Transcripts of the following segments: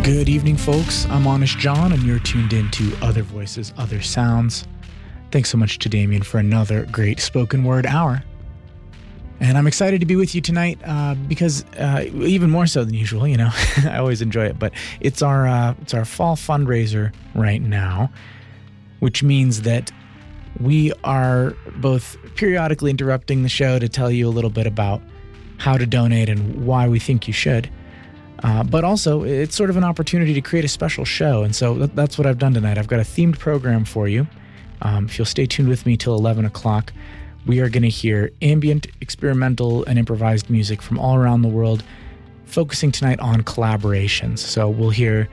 Good evening, folks. I'm Honest John, and you're tuned in to Other Voices, Other Sounds. Thanks so much to Damien for another great spoken word hour. And I'm excited to be with you tonight because even more so than usual, you know, I always enjoy it. But it's our fall fundraiser right now, which means that we are both periodically interrupting the show to tell you a little bit about how to donate and why we think you should. But also, it's sort of an opportunity to create a special show. And so that's what I've done tonight. I've got a themed program for you. If you'll stay tuned with me till 11 o'clock, we are going to hear ambient, experimental, and improvised music from all around the world, focusing tonight on collaborations. So we'll hear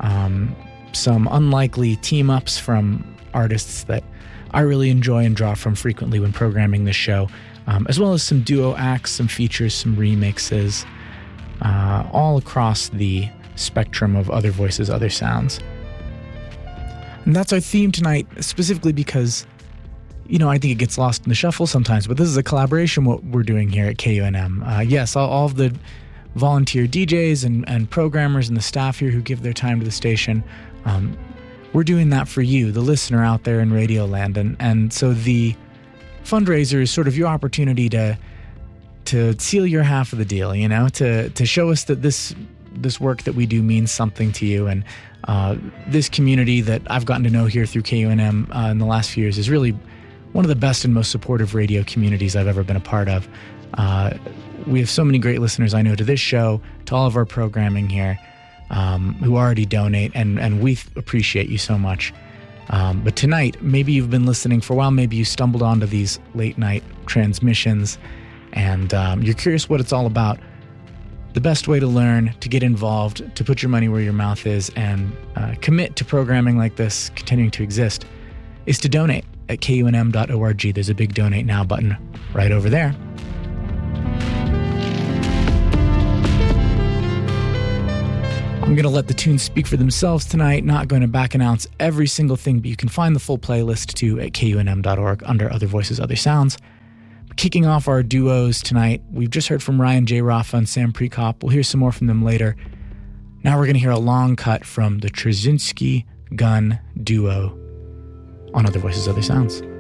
some unlikely team-ups from artists that I really enjoy and draw from frequently when programming this show, as well as some duo acts, some features, some remixes, all across the spectrum of Other Voices, Other Sounds. And that's our theme tonight, specifically because, you know, I think it gets lost in the shuffle sometimes, but this is a collaboration what we're doing here at KUNM. Yes, all of the volunteer DJs and programmers and the staff here who give their time to the station, we're doing that for you, the listener out there in Radio Land. And so the fundraiser is sort of your opportunity to seal your half of the deal, you know, to show us that this work that we do means something to you. And this community that I've gotten to know here through KUNM in the last few years is really one of the best and most supportive radio communities I've ever been a part of. We have so many great listeners I know to this show, to all of our programming here, who already donate, and we appreciate you so much. But tonight, maybe you've been listening for a while, maybe you stumbled onto these late night transmissions, and you're curious what it's all about. The best way to learn, to get involved, to put your money where your mouth is, and commit to programming like this continuing to exist, is to donate at kunm.org. There's a big Donate Now button right over there. I'm going to let the tunes speak for themselves tonight, not going to back announce every single thing, but you can find the full playlist too at kunm.org under Other Voices, Other Sounds. Kicking off our duos tonight, we've just heard from Ryan J. Raffa and Sam Prekop. We'll hear some more from them later. Now we're going to hear a long cut from the Trzynski Gun Duo on Other Voices, Other Sounds.